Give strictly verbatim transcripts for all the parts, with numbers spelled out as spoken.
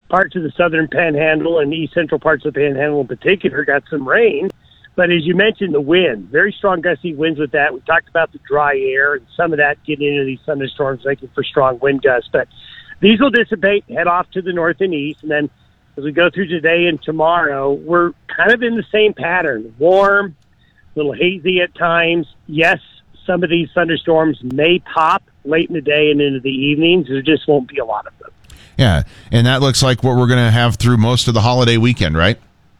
parts of the southern panhandle and east central parts of the panhandle in particular got some rain. But as you mentioned, the wind, very strong gusty winds with that. We talked about the dry air and some of that getting into these thunderstorms, making for strong wind gusts. But these will dissipate, head off to the north and east. And then as we go through today and tomorrow, we're kind of in the same pattern. Warm, a little hazy at times. Yes, some of these thunderstorms may pop late in the day and into the evenings. There just won't be a lot of them. Yeah, and that looks like what we're going to have through most of the holiday weekend, right?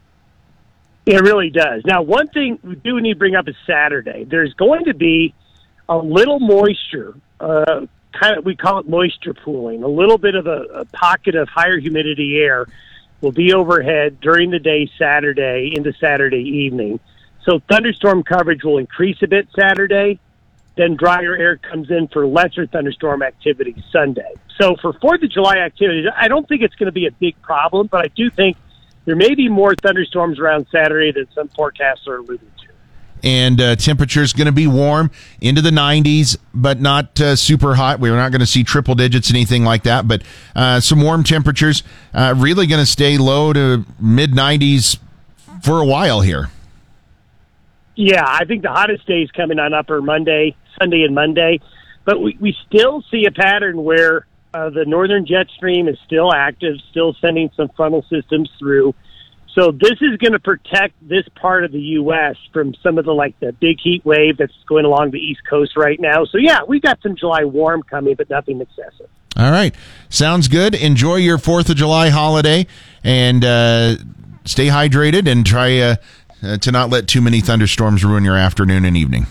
It really does. Now, one thing we do need to bring up is Saturday. There's going to be a little moisture, uh, kind of we call it moisture pooling. A little bit of a, a pocket of higher humidity air will be overhead during the day Saturday into Saturday evening. So thunderstorm coverage will increase a bit Saturday. Then drier air comes in for lesser thunderstorm activity Sunday. So for fourth of July activities, I don't think it's going to be a big problem, but I do think there may be more thunderstorms around Saturday than some forecasts are alluding to. And uh, temperature's going to be warm into the nineties, but not uh, super hot. We're not going to see triple digits, anything like that, but uh, some warm temperatures. Uh, really going to stay low to mid nineties for a while here. Yeah, I think the hottest day is coming on Upper Monday, Sunday and Monday, but we, we still see a pattern where Uh, the northern jet stream is still active, still sending some frontal systems through. So this is going to protect this part of the U S from some of the, like, the big heat wave that's going along the East Coast right now. So, yeah, we've got some July warm coming, but nothing excessive. All right. Sounds good. Enjoy your fourth of July holiday and uh, stay hydrated and try uh, uh, to not let too many thunderstorms ruin your afternoon and evening.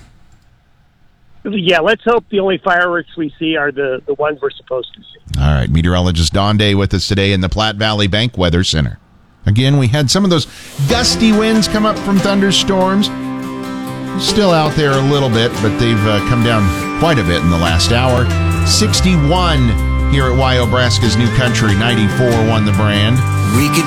Yeah, let's hope the only fireworks we see are the, the ones we're supposed to see. All right, meteorologist Don Day with us today in the Platte Valley Bank Weather Center. Again, we had some of those gusty winds come up from thunderstorms. Still out there a little bit, but they've uh, come down quite a bit in the last hour. sixty-one here at Wyobraska's New Country, ninety-four one The Brand. We could